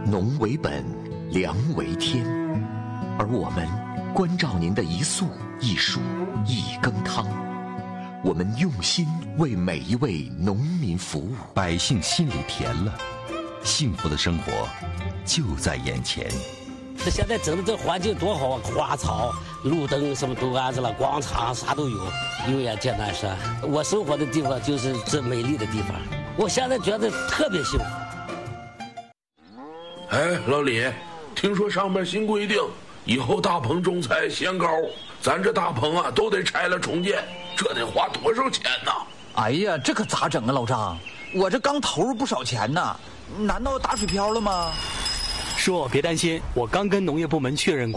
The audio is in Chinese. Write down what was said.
农为本，粮为天，而我们关照您的一粟一蔬一羹汤，我们用心为每一位农民服务， 百姓心里甜了，幸福的生活就在眼前。 现在整的这环境多好啊，花草、路灯什么都安置了，广场啥都有，有眼见南山。我生活的地方就是这美丽的地方，我现在觉得特别幸福。 哎，老李，听说上面新规定，以后大棚种菜限高，咱这大棚啊都得拆了重建，这得花多少钱呢？ 哎呀，这可咋整啊，老张？我这刚投入不少钱呢，难道打水漂了吗？ 叔，别担心，我刚跟农业部门确认过。